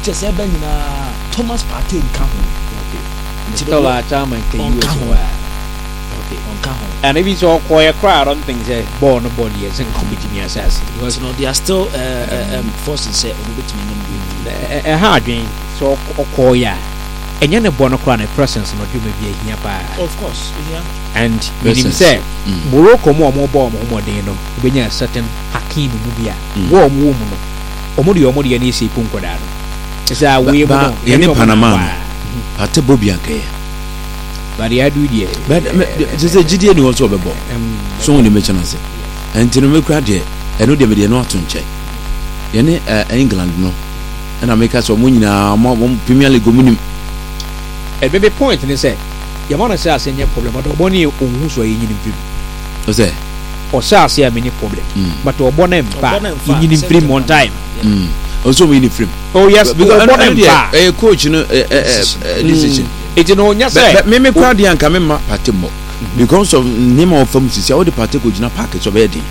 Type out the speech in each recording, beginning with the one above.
pictures ebe nyina Thomas Partey nka ho Still a time and can use okay on ka ho and if it's all quiet crowd on things born body as in committing assassin because they are still forcing say on between a hard game so koya and you're born a crown presence not you may be here by of course yeah and when him say Morocco more bomb more than no when you're certain Hakim Mubia warm woman omodi ani si punkodado is a we in Panama ate bobianke but I do there but just a GD ni also bebo so we mention say and no me kra de eno de me de no atonche ye ne England no na make us mo nyina mo Premier League munim e be point ni say you want to say any problem but oboni ohun so yin film o say o say say any problem but obona mpa yin film on time also we need film oh yes because obona coach no decision it no nya say me crowd yan ka me ma party mo because of name of film sisi all the party coach na package of heading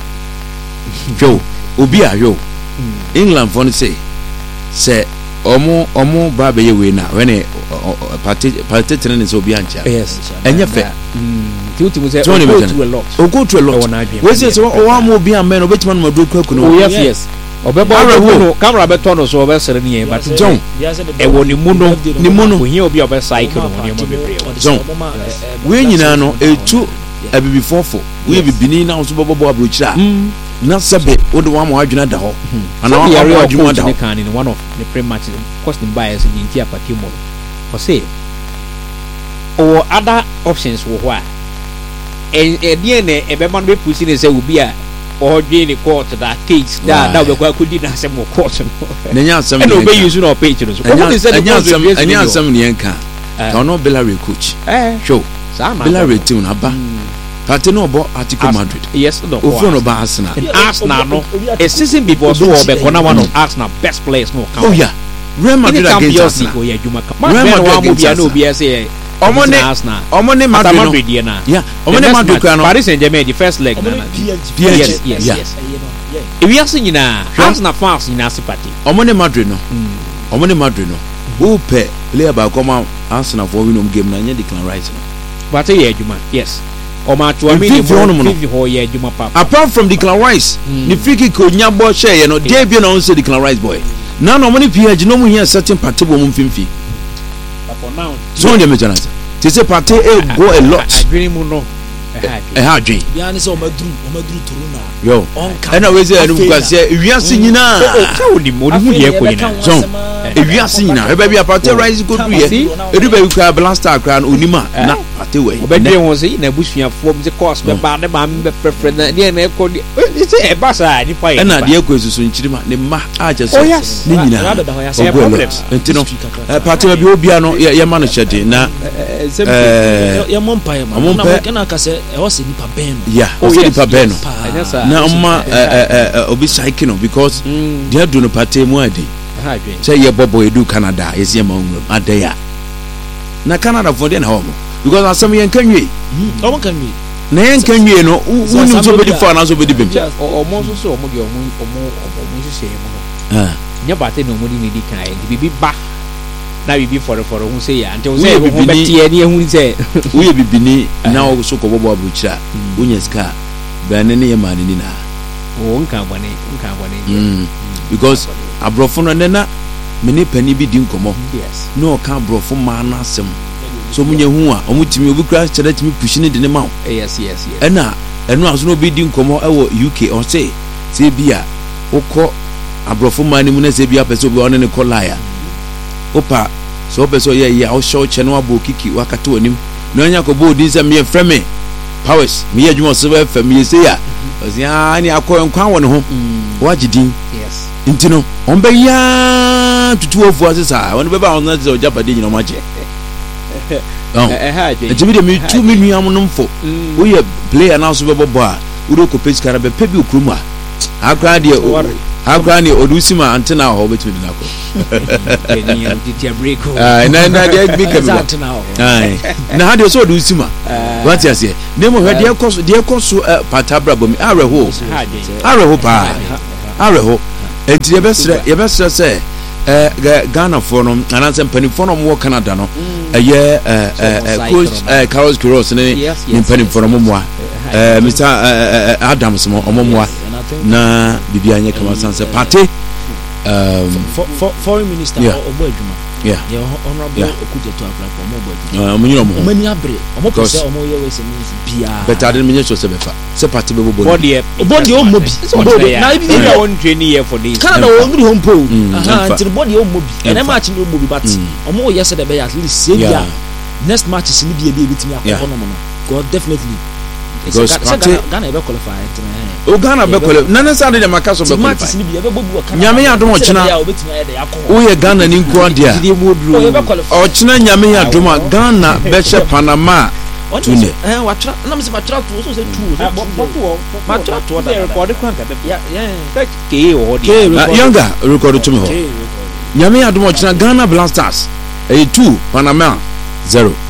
yo obi ayo England for say omo ba be ye we na when party training is obi ancha yes enye fe tiuti say go to a lot we say so o mo obi am no betima no madu kwaku no oh yes obebo no camera beto no so obesere ni but John e woni mu no ohia obi obe cycle no ni mo bebre John we nyina no etu abibi fofo we bibini na so bobo abrochira na sebe wo de wa mo adwena da ho ana wa mo adwuma da ho kan in one of the pre-match cost in bias in India party mo for say or other options wo ho a e die ne e be man be pusi ne say obi a or being court that case that we could na some court no nya asem no be use no page no so what is the anya asem ne enka ka no Bellerin coach show Bellerin team na ba Party no bo Atletico Madrid yes no ofu no ba Arsenal no a season before so be corner one of Arsenal best players no oh yeah Real Madrid against Arsenal oh yeah Juma Real Madrid no be say omone Madrid na yeah omone Madrid no Paris Saint-Germain the first leg na yes if you are seeing na Arsenal fans in asipati omone Madrid no who pay player ba come Arsenal for win game na nya Declan Rice no but yeah Juma yes apart from Declan Rice the free kick onya bo share no dey bi na on say Declan Rice boy now no money PH no mo here certain party bo mo mfimfi for now so on the maintenance they say party go a lot dream no ha dream ya ni say o madru turu na yo and we say enu kwase ewiase nyina o ni mo ni ye ko nyina so ewiase nyina e ba bi party Rice go do ye edu ba bi kwa blaster kra onima na party we obedie won say na busua fo me course be ba ne ba me prefer na de na e ko di say e ba sa ni pa ye na de ko esusu nchirima ne ma a je so ni nyina ntino party ba bi obia no ye ma no hyede na ye mompa ye ma na na ka say e o se nipa ben yeah o se nipa ben na umma obi cycle because they do no party mu adi say ye bobo edu Canada yes ye ma onwum adaya na Canada for den home because asem ye nkanwe o mo kanwe na ye nkanwe no woni so be di fa na so be di bem o mo so so o mo di o mo so mo nya ba te no mo di di kan e bibi ba na bibi for hu say ya until say ho betie ni hu say wo ye bibini na o so ko bobo abrochira wonya ska ba ne ye ma ni na o nka bone because abrofo no na meni pani bi di nkomo yes no ka abrofo ma na asem so munye hu a omutimi obi kra chere timi push ni de ne ma yes ena enu aso no bi di nkomo ewo UK o say bia ukọ abrofo ma ni mu na say bia pese obi one ne kolaya opa so pese ye o show cheno abo kiki wakati onim na anya ko bo di say me frame powers me ye dwuma so be fam ye say ya ozia ni akọ nkwan won ho wagidin yes intino on be ya tutu ofu asesa won be ba on na say ojapade nyina maje ejimi de me 2 million am no mfo wo ye player na so be bobo a wo ko page kara be pebi okruma akra de odusima antena ho betimi na ko titia break na de big antena ho na ha de so odusima what you say nemo he de koso patabra bomi areho pa areho enti ye besre say Ghana for no anansɛ mpanimfoɔ no mo Canada no ɛyɛ coach Carlos Queiroz ne mpanimfoɔ no mo Mr Adams mo omomoa na bibia anye kama sanse party foreign minister obo adwuma honorable Okujeto Afrafo omo obo adwuma omunyo omo mani abre omo pese omo ye we se means bia but ade menye so se befa se party bebo body omo bi na ibi na won train here for this Canada won gree home po until body omo bi and match no omo bi but omo ye se de be at least say bia next match is ni bia bitimi akọ no God definitely because Ghana ebe qualify Ghana be qualify nana sa de maka so be qualify nyame ya dom ochina wo ye Ghana ni nko ade a o china nyame ya dom Ghana be che Panama tune watra na me se watra to so se tu watra to da record kwan ka ke o younger record to me ho nyame ya dom ochina Ghana Blasters 2 Panama 0